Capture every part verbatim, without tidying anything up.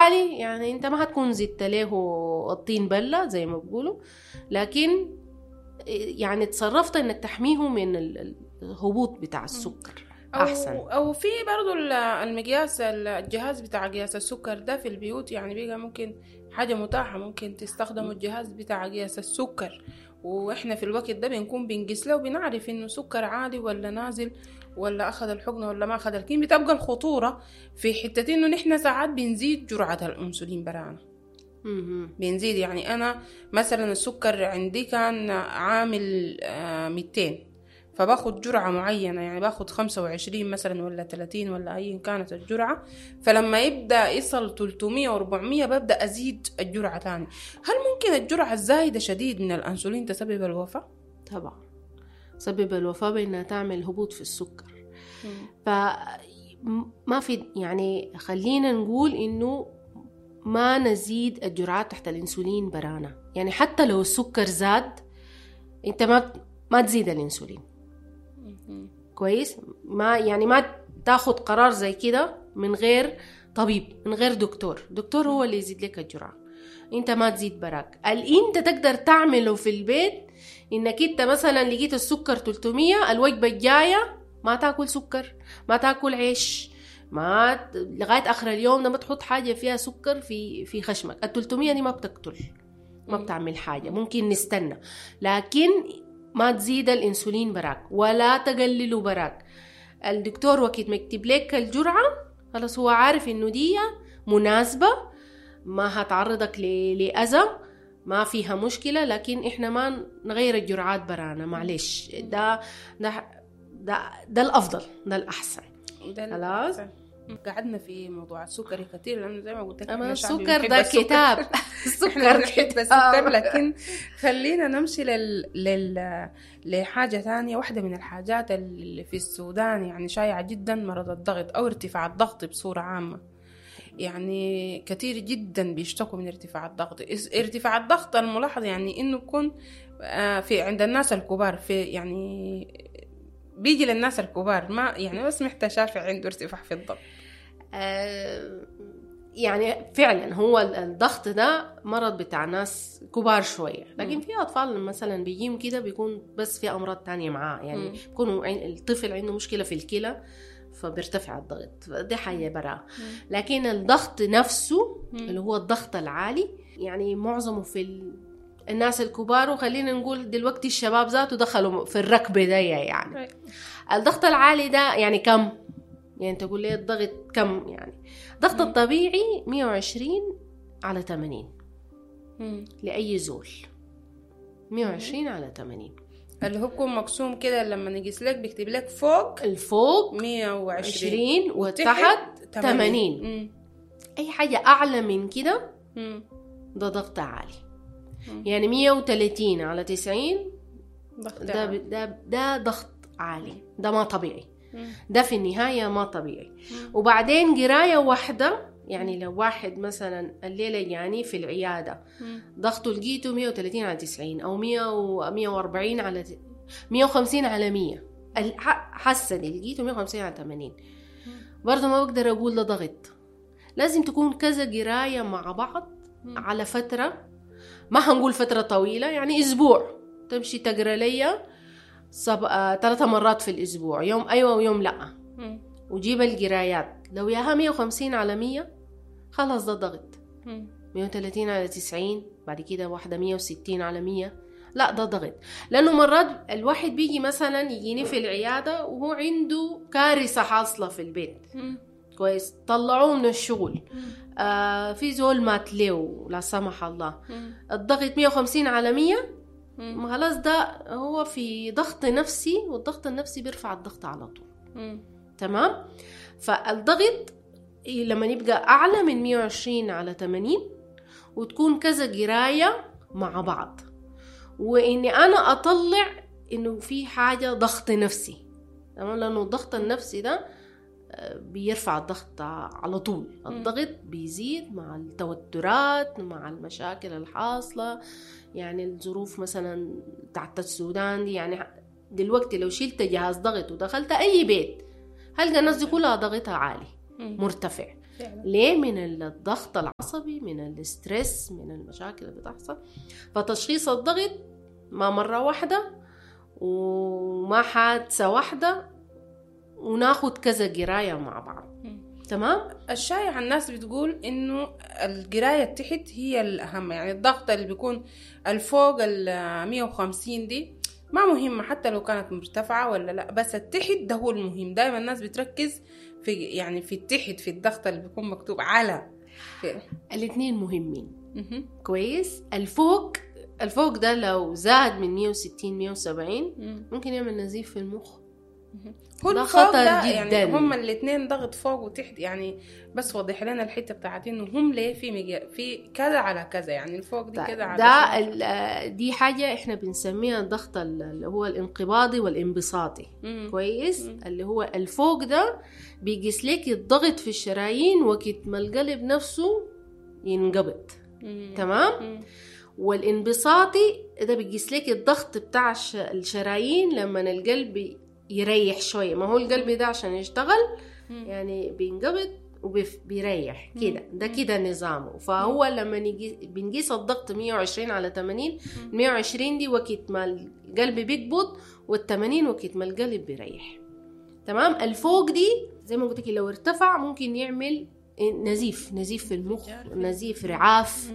عالي يعني انت ما هتكون زدت له الطين بلة زي ما بيقولوا، لكن يعني تصرفت انك تحميه من الهبوط بتاع السكر احسن. او او في برضو المقياس، الجهاز بتاع قياس السكر ده في البيوت يعني بقى ممكن حاجة متاحة، ممكن تستخدموا الجهاز بتاع قياس السكر، واحنا في الوقت ده بنكون بنقيس له وبنعرف انه سكر عالي ولا نازل، ولا اخذ الحقنه ولا ما اخذ. لكن بتبقى الخطوره في حته انه نحن ساعات بنزيد جرعه الانسولين برانا، بنزيد. يعني انا مثلا السكر عندي كان عامل مئتين، فباخد جرعه معينه، يعني باخد خمسة وعشرين مثلا ولا ثلاثين ولا اي كانت الجرعه، فلما يبدا يصل ثلاثمية وأربعمية ببدا ازيد الجرعه ثاني. هل ممكن الجرعه الزايده شديد من الانسولين تسبب الوفاه؟ طبعا سبب الوفاه بانها تعمل هبوط في السكر. فما في يعني خلينا نقول انه ما نزيد الجرعات تحت الانسولين برانا، يعني حتى لو السكر زاد انت ما ما تزيد الانسولين. كويس، ما يعني ما تاخد قرار زي كده من غير طبيب، من غير دكتور. دكتور هو اللي يزيد لك الجرعة، انت ما تزيد براك. اللي انت تقدر تعمله في البيت انك انت مثلا لقيت السكر ثلاثمية، الوجبة الجاية ما تاكل سكر، ما تاكل عيش، ما لغاية اخر اليوم ده ما تحط حاجة فيها سكر في في خشمك. الثلاثمية دي ما بتقتل، ما بتعمل حاجة، ممكن نستنى، لكن ما تزيد الانسولين براك ولا تقلله براك. الدكتور وقت ما يكتب لك الجرعة خلاص هو عارف انه دي مناسبة، ما هتعرضك لأذى، ما فيها مشكلة، لكن احنا ما نغير الجرعات برانا، معلش. ده ده ده, ده الافضل، ده الاحسن. خلاص قعدنا في موضوع السكر كتير، لانه زي ما قلت لك اما السكر ده كتاب السكر نحب السكر. لكن خلينا نمشي لل... لل... لحاجة ثانية. واحدة من الحاجات اللي في السودان يعني شائعة جدا مرض الضغط او ارتفاع الضغط بصورة عامة. يعني كتير جدا بيشتكوا من ارتفاع الضغط. ارتفاع الضغط الملاحظ يعني انه يكون في عند الناس الكبار، في يعني بيجي للناس الكبار، ما يعني ما سمحت شافع عنده ارتفاع في الضغط. آه يعني فعلا هو الضغط ده مرض بتاع ناس كبار شوية، لكن في أطفال مثلا بيجيهم كده بيكون بس في أمراض تانية معاه، يعني بيكون الطفل عنده مشكلة في الكلى فبيرتفع الضغط، دي حاجة برا. لكن الضغط نفسه اللي هو الضغط العالي يعني معظمه في ال... الناس الكبار، وخلينا نقول دلوقتي الشباب ذاته دخلوا في الركبة دي. يعني الضغط العالي ده يعني كم؟ يعني تقول لي الضغط كم؟ يعني الضغط الطبيعي مية وعشرين على ثمانين لأي زول، مية وعشرين على ثمانين اللي هو بيكون مقسوم كده لما نقيس لك بيكتب لك فوق الفوق مية وعشرين وتحت ثمانين. أي حاجة أعلى من كده ده ضغط عالي. يعني مية وثلاثين على تسعين ده, ده, ده ضغط عالي، ده ما طبيعي، ده في النهاية ما طبيعي. وبعدين قراية واحدة، يعني لو واحد مثلا الليلة يعني في العيادة ضغطه لقيته مية وثلاثين على تسعين أو مية وأربعين على مية وخمسين على مية، حسن لقيته مية وخمسين على ثمانين، برضو ما بقدر أقول ده ضغط. لازم تكون كذا قراية مع بعض على فترة، ما هنقول فترة طويلة، يعني أسبوع تمشي تقرأ لي سب... آه... ثلاثة مرات في الأسبوع، يوم أيوة ويوم لأ، وجيب القرايات. لو ياها مية وخمسين على مية خلاص ده ضغط. مية وثلاثين على تسعين، بعد كده واحدة مية وستين على مية، لا ده ضغط. لأنه مرات الواحد بيجي مثلا يجيني في العيادة وهو عنده كارثة حاصلة في البيت، كويس، طلعوه من الشغل، آه في زول مات له لا سمح الله، الضغط مية وخمسين على مية، خلاص ده هو في ضغط نفسي، والضغط النفسي بيرفع الضغط على طول. تمام. فالضغط لما يبقى أعلى من مية وعشرين على ثمانين وتكون كذا قراية مع بعض، وإني أنا أطلع إنه في حاجة ضغط نفسي، تمام، لأنه الضغط النفسي ده بيرفع الضغط على طول. الضغط بيزيد مع التوترات، مع المشاكل الحاصلة، يعني الظروف مثلا تحت السودان دي. يعني دلوقتي لو شلت جهاز ضغط ودخلت أي بيت هلقى الناس دي كلها ضغطها عالي مرتفع. ليه؟ من الضغط العصبي، من الاسترس، من المشاكل اللي بتحصل. فتشخيص الضغط ما مرة واحدة وما حادثة واحدة، وناخد كذا قراية مع بعض. تمام. الشائع الناس بتقول انه القراية التحت هي الاهم، يعني الضغط اللي بيكون الفوق ال مية وخمسين دي ما مهمة حتى لو كانت مرتفعة ولا لا، بس التحت ده هو المهم. دائما الناس بتركز في يعني في التحت، في الضغط اللي بيكون مكتوب على. الاثنين مهمين. كويس. الفوق الفوق ده لو زاد من مية وستين مية وسبعين ممكن يعمل نزيف في المخ. ده خطر جدا. يعني هم الاثنين ضغط فوق وتحت، يعني بس وضح لنا الحته بتاعت انه هم ليه في مجا... في كذا على كذا، يعني الفوق دي كذا على ده دي حاجه احنا بنسميها الضغط اللي هو الانقباضي والانبساطي. مم. كويس. مم. اللي هو الفوق ده بيقيس لك الضغط في الشرايين وقت ما القلب نفسه ينقبض. مم. تمام. مم. والانبساطي ده بيقيس لك الضغط بتاع الشرايين لما القلب يريح شوية. ما هو القلب ده عشان يشتغل يعني بينقبض وبيريح كده، ده كده نظامه. فهو لما بنقيس الضغط مية وعشرين على ثمانين، مية وعشرين دي وقت ما القلب بيقبض، والثمانين وقت ما القلب بيريح. تمام. الفوق دي زي ما قلت لك لو ارتفع ممكن يعمل نزيف، نزيف في المخ، نزيف رعاف،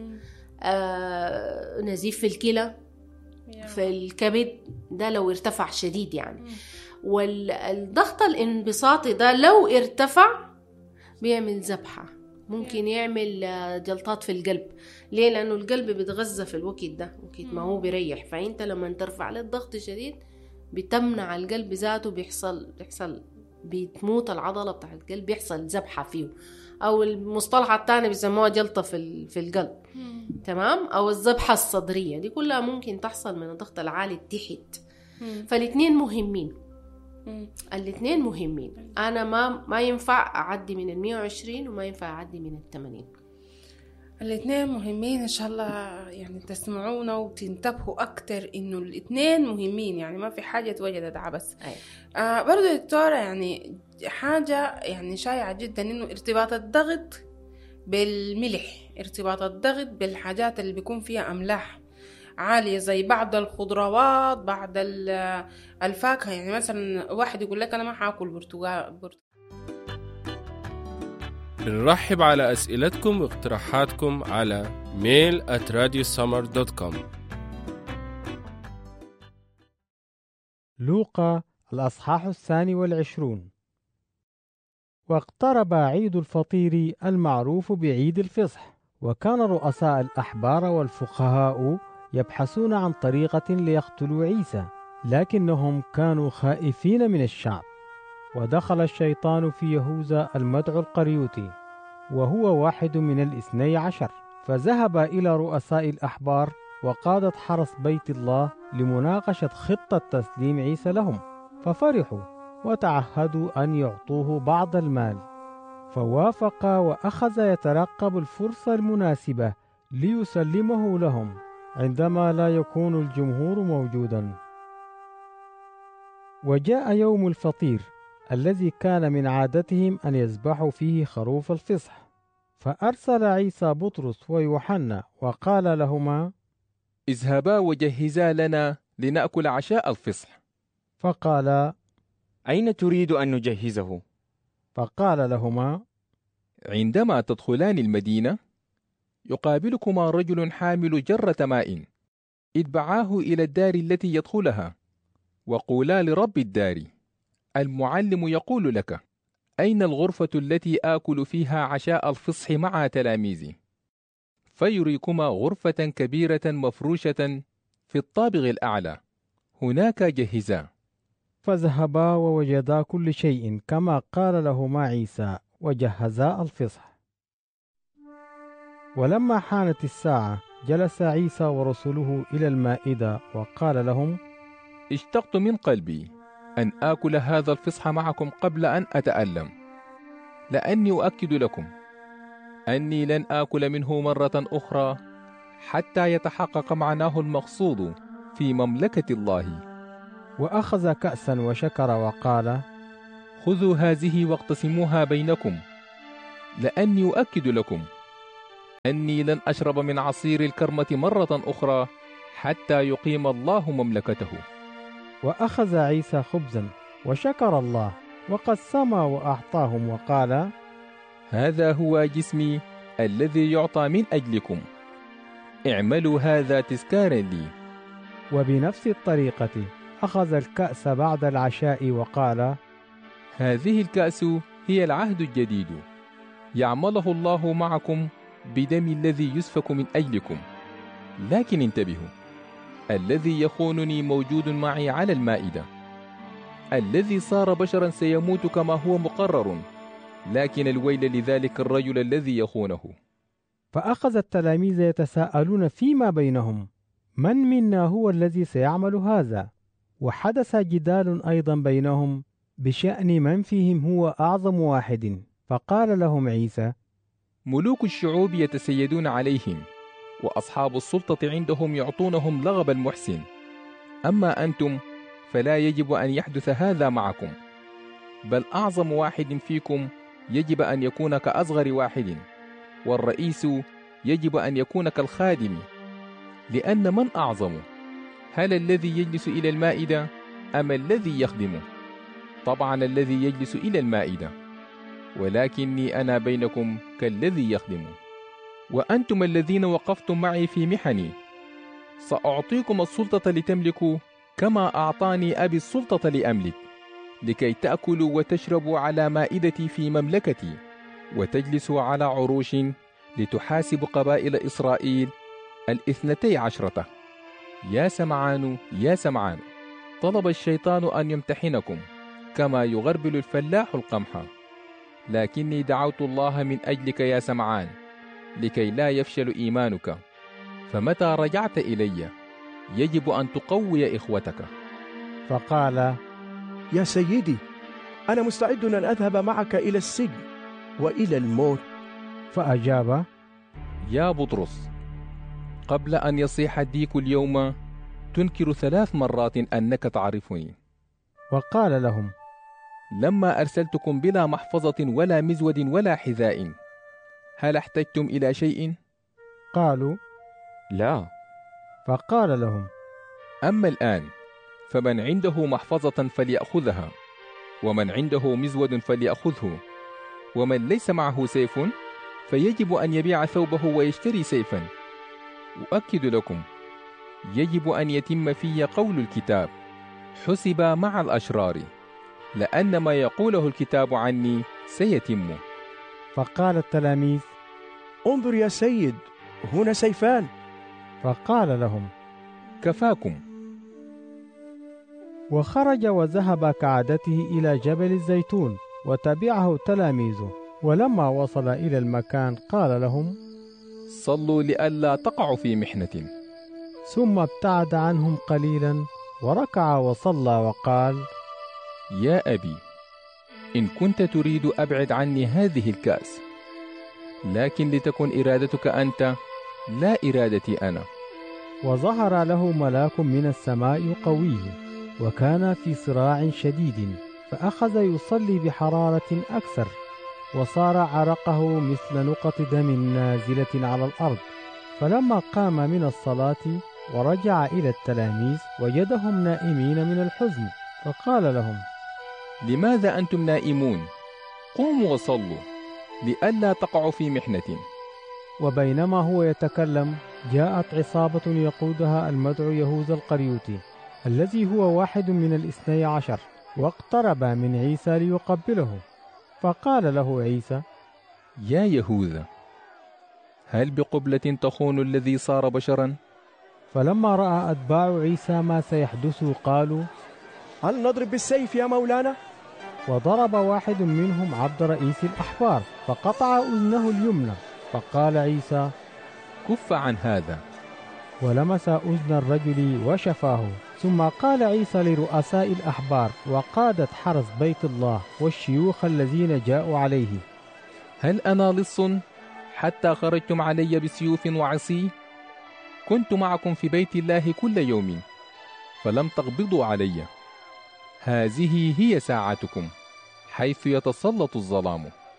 آه، نزيف في الكلى، في الكبد، ده لو ارتفع شديد يعني. والضغط الانبساطي ده لو ارتفع بيعمل ذبحة، ممكن يعمل جلطات في القلب. ليه؟ لأنه القلب بيتغذى في الوقت ده، وقت ما هو بيريح. فأنت لما ترفع عليه الضغط شديد بتمنع القلب ذاته، بيحصل بيحصل بتموت العضلة بتاع القلب، بيحصل ذبحة فيه، أو المصطلح الثاني بيسموها جلطة في في القلب. تمام. أو الذبحة الصدرية، دي كلها ممكن تحصل من الضغط العالي التحت. فالاثنين مهمين. الاثنين مهمين. انا ما ما ينفع اعدي من ال مية وعشرين وما ينفع اعدي من ال ثمانين. الاثنين مهمين. ان شاء الله يعني تسمعونا وتنتبهوا اكتر انه الاثنين مهمين، يعني ما في حاجه توجدت عبس. آه برضو دكتوره، يعني حاجه يعني شائعه جدا انه ارتباط الضغط بالملح، ارتباط الضغط بالحاجات اللي بيكون فيها املاح عالية زي بعض الخضروات، بعض الفاكهة. يعني مثلا واحد يقول لك أنا ما حاكل برتقال. بنرحب على أسئلتكم واقتراحاتكم على ميل آت راديو سمر دوت كوم. لوقا الأصحاح الثاني والعشرون. واقترب عيد الفطير المعروف بعيد الفصح، وكان رؤساء الأحبار والفقهاء يبحثون عن طريقة ليقتلوا عيسى، لكنهم كانوا خائفين من الشعب. ودخل الشيطان في يهوذا المدعو القريوطي، وهو واحد من الاثني عشر، فذهب إلى رؤساء الأحبار وقادة حرس بيت الله لمناقشة خطة تسليم عيسى لهم، ففرحوا وتعهدوا أن يعطوه بعض المال. فوافق وأخذ يترقب الفرصة المناسبة ليسلمه لهم عندما لا يكون الجمهور موجودا. وجاء يوم الفطير الذي كان من عادتهم أن يذبحوا فيه خروف الفصح، فأرسل عيسى بطرس ويوحنا وقال لهما: اذهبا وجهزا لنا لنأكل عشاء الفصح. فقال: أين تريد أن نجهزه؟ فقال لهما: عندما تدخلان المدينة يقابلكما رجل حامل جرة ماء، اتبعاه إلى الدار التي يدخلها، وقولا لرب الدار: المعلم يقول لك: أين الغرفة التي آكل فيها عشاء الفصح مع تلاميذي؟ فيريكما غرفة كبيرة مفروشة في الطابق الأعلى، هناك جهزا. فذهبا ووجدا كل شيء كما قال لهما عيسى، وجهزا الفصح. ولما حانت الساعة جلس عيسى ورسله إلى المائدة وقال لهم: اشتقت من قلبي أن آكل هذا الفصح معكم قبل أن أتألم، لأني أؤكد لكم أني لن آكل منه مرة أخرى حتى يتحقق معناه المقصود في مملكة الله. وأخذ كأسا وشكر وقال: خذوا هذه واقتسموها بينكم، لأني أؤكد لكم أني لن أشرب من عصير الكرمة مرة أخرى حتى يقيم الله مملكته. وأخذ عيسى خبزا وشكر الله وقسمه وأعطاهم وقال: هذا هو جسمي الذي يعطى من أجلكم، اعملوا هذا تذكارا لي. وبنفس الطريقة أخذ الكأس بعد العشاء وقال: هذه الكأس هي العهد الجديد يعمله الله معكم بدم الذي يسفك من أجلكم. لكن انتبهوا، الذي يخونني موجود معي على المائدة. الذي صار بشرا سيموت كما هو مقرر، لكن الويل لذلك الرجل الذي يخونه. فأخذ التلاميذ يتساءلون فيما بينهم: من منا هو الذي سيعمل هذا؟ وحدث جدال أيضا بينهم بشأن من فيهم هو أعظم واحد. فقال لهم عيسى: ملوك الشعوب يتسيدون عليهم، وأصحاب السلطة عندهم يعطونهم لغب المحسن. أما أنتم فلا يجب أن يحدث هذا معكم، بل أعظم واحد فيكم يجب أن يكون كأصغر واحد، والرئيس يجب أن يكون كالخادم. لأن من أعظم، هل الذي يجلس إلى المائدة أم الذي يخدمه؟ طبعا الذي يجلس إلى المائدة، ولكني أنا بينكم كالذي يخدم. وأنتم الذين وقفتم معي في محني سأعطيكم السلطة لتملكوا كما أعطاني أبي السلطة لأملك، لكي تأكلوا وتشربوا على مائدتي في مملكتي، وتجلسوا على عروش لتحاسب قبائل إسرائيل الاثنتي عشرة. يا سمعان يا سمعان، طلب الشيطان أن يمتحنكم كما يغربل الفلاح القمح، لكني دعوت الله من أجلك يا سمعان لكي لا يفشل إيمانك، فمتى رجعت إلي يجب أن تقوي إخوتك. فقال: يا سيدي، أنا مستعد أن أذهب معك إلى السجن وإلى الموت. فأجاب: يا بطرس، قبل أن يصيح الديك اليوم تنكر ثلاث مرات أنك تعرفني. وقال لهم: لما أرسلتكم بلا محفظة ولا مزود ولا حذاء، هل احتجتم إلى شيء؟ قالوا: لا. فقال لهم: أما الآن فمن عنده محفظة فليأخذها، ومن عنده مزود فليأخذه، ومن ليس معه سيف فيجب أن يبيع ثوبه ويشتري سيفا. أؤكد لكم، يجب أن يتم في قول الكتاب: حسب مع الأشرار، لأن ما يقوله الكتاب عني سيتم. فقال التلاميذ: انظر يا سيد، هنا سيفان. فقال لهم: كفاكم. وخرج وذهب كعادته إلى جبل الزيتون، وتبعه تلاميذه. ولما وصل إلى المكان قال لهم: صلوا لئلا تقعوا في محنة. ثم ابتعد عنهم قليلا وركع وصلى وقال: يا أبي، إن كنت تريد أبعد عني هذه الكأس، لكن لتكن إرادتك أنت لا إرادتي أنا. وظهر له ملاك من السماء يقويه، وكان في صراع شديد، فأخذ يصلي بحرارة أكثر، وصار عرقه مثل نقط دم نازلة على الأرض. فلما قام من الصلاة ورجع إلى التلاميذ وجدهم نائمين من الحزن، فقال لهم: لماذا أنتم نائمون؟ قوموا وصلوا لئلا تقعوا في محنة. وبينما هو يتكلم جاءت عصابة يقودها المدعو يهوذا القريوطي، الذي هو واحد من الاثني عشر، واقترب من عيسى ليقبله. فقال له عيسى: يا يهوذا، هل بقبلة تخون الذي صار بشرا؟ فلما رأى أتباع عيسى ما سيحدث قالوا: هل نضرب بالسيف يا مولانا؟ وضرب واحد منهم عبد رئيس الأحبار فقطع أذنه اليمنى. فقال عيسى: كف عن هذا. ولمس أذن الرجل وشفاه. ثم قال عيسى لرؤساء الأحبار وقادة حرس بيت الله والشيوخ الذين جاءوا عليه: هل أنا لص حتى خرجتم علي بسيوف وعصي؟ كنت معكم في بيت الله كل يوم فلم تقبضوا علي. هذه هي ساعتكم حيث يتسلط الظلام.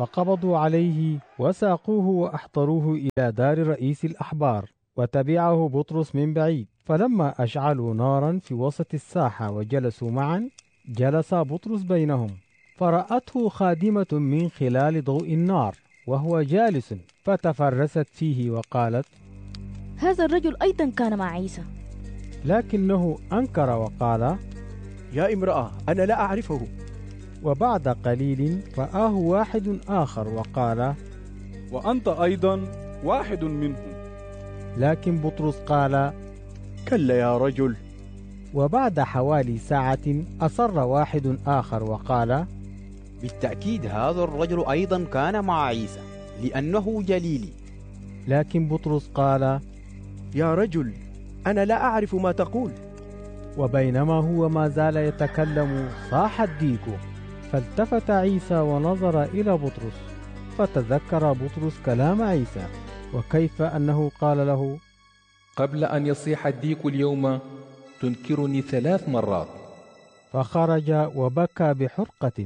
فقبضوا عليه وساقوه وأحضروه إلى دار رئيس الأحبار، وتبعه بطرس من بعيد. فلما أشعلوا نارا في وسط الساحة وجلسوا معا، جلس بطرس بينهم، فرأته خادمة من خلال ضوء النار وهو جالس، فتفرست فيه وقالت: هذا الرجل أيضا كان مع عيسى. لكنه أنكر وقال: يا امرأة، أنا لا أعرفه. وبعد قليل رآه واحد آخر وقال: وأنت أيضا واحد منهم. لكن بطرس قال: كلا يا رجل. وبعد حوالي ساعة أصر واحد آخر وقال: بالتأكيد هذا الرجل أيضا كان مع عيسى، لأنه جليلي. لكن بطرس قال: يا رجل، أنا لا أعرف ما تقول. وبينما هو ما زال يتكلم صاح الديك، فالتفت عيسى ونظر إلى بطرس، فتذكر بطرس كلام عيسى، وكيف أنه قال له: قبل أن يصيح الديك اليوم تنكرني ثلاث مرات. فخرج وبكى بحرقة.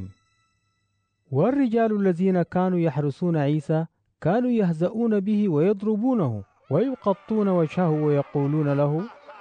والرجال الذين كانوا يحرسون عيسى كانوا يهزؤون به ويضربونه ويقطون وجهه ويقولون له: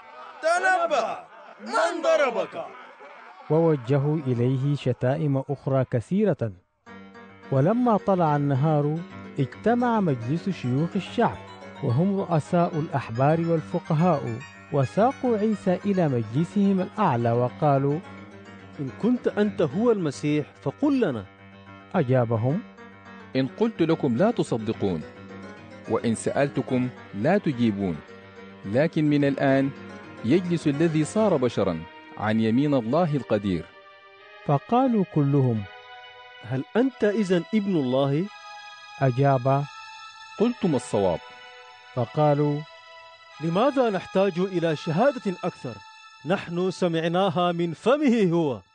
تنبأ، من ضربك؟ ووجهوا إليه شتائم أخرى كثيرة. ولما طلع النهار اجتمع مجلس شيوخ الشعب وهم رؤساء الأحبار والفقهاء، وساقوا عيسى إلى مجلسهم الأعلى وقالوا: إن كنت أنت هو المسيح فقل لنا. أجابهم: إن قلت لكم لا تصدقون، وإن سألتكم لا تجيبون، لكن من الآن يجلس الذي صار بشرا عن يمين الله القدير. فقالوا كلهم: هل أنت إذن ابن الله؟ أجاب: قلتم الصواب. فقالوا: لماذا نحتاج إلى شهادة أكثر؟ نحن سمعناها من فمه هو.